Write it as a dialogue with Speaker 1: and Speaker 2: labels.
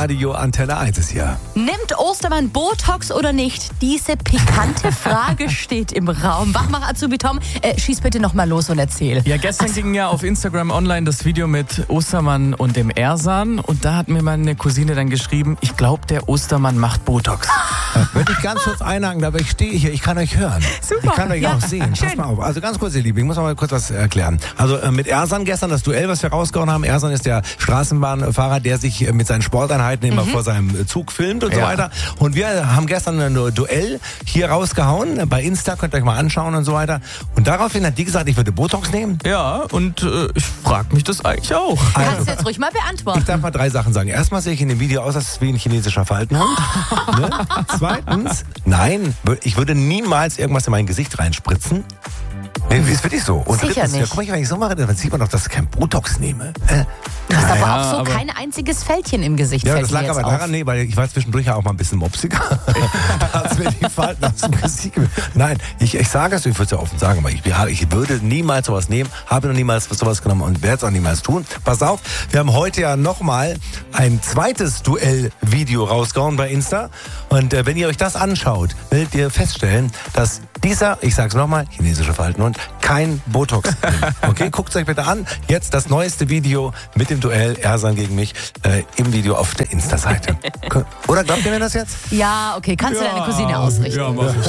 Speaker 1: Radio Antenne 1 ist hier.
Speaker 2: Nimmt Ostermann Botox oder nicht? Diese pikante Frage steht im Raum. Wachmach Azubi Tom, schieß bitte noch mal los und erzähl.
Speaker 3: Ja, gestern ging ja auf Instagram online das Video mit Ostermann und dem Ersan. Und da hat mir meine Cousine dann geschrieben, ich glaube, der Ostermann macht Botox.
Speaker 1: Würde ich ganz kurz einhaken, aber ich stehe hier, ich kann euch hören.
Speaker 2: Super.
Speaker 1: Ich kann euch
Speaker 2: Ja,
Speaker 1: auch sehen.
Speaker 2: schön.
Speaker 1: Pass mal auf. Also ganz kurz, ihr Lieben, ich muss noch mal kurz was erklären. Also mit Ersan gestern das Duell, was wir rausgehauen haben. Ersan ist der Straßenbahnfahrer, der sich mit seinen Sporteinheiten immer vor seinem Zug filmt und so weiter. Und wir haben gestern ein Duell hier rausgehauen. Bei Insta, könnt ihr euch mal anschauen und so weiter. Und daraufhin hat die gesagt, ich würde Botox nehmen.
Speaker 3: Ja, und ich frage mich das eigentlich auch.
Speaker 2: Kannst du jetzt ruhig mal
Speaker 1: Ich
Speaker 2: beantworten.
Speaker 1: darf mal 3 Sachen sagen. Erstmal sehe ich in dem Video aus, als wie ein chinesischer Faltenhund. Ne? Zweitens, nein, ich würde niemals irgendwas in mein Gesicht reinspritzen. Nee, ist wirklich so. Und
Speaker 2: Sicher
Speaker 1: drittens,
Speaker 2: nicht.
Speaker 1: ja, guck mal, wenn ich so mache, dann sieht man doch, dass ich kein Botox nehme.
Speaker 2: Du hast aber
Speaker 3: Ja,
Speaker 2: auch so
Speaker 3: aber-
Speaker 2: kein einziges Fältchen im Gesicht.
Speaker 1: Ja,
Speaker 2: fällt
Speaker 1: das
Speaker 2: mir
Speaker 1: lag
Speaker 2: jetzt
Speaker 1: aber
Speaker 2: auf.
Speaker 1: daran, weil ich war zwischendurch ja auch mal ein bisschen mopsiger. Da hat's mir die Falten aus dem Gesicht gemacht. Nein, ich sage es, ich würde es ja offen sagen, aber ich würde niemals sowas nehmen, habe noch niemals sowas genommen und werde es auch niemals tun. Pass auf, wir haben heute ja nochmal ein zweites Duell-Video rausgehauen bei Insta. Und wenn ihr euch das anschaut, werdet ihr feststellen, dass dieser, ich sag's nochmal, chinesische Faltenhund, kein Botox nimmt. Okay, guckt euch bitte an. Jetzt das neueste Video mit dem Duell Ersan gegen mich im Video auf der Insta-Seite. Oder glaubt ihr mir das jetzt?
Speaker 2: Ja, okay. Kannst du deine Cousine ausrichten?
Speaker 3: Ja, mach ich.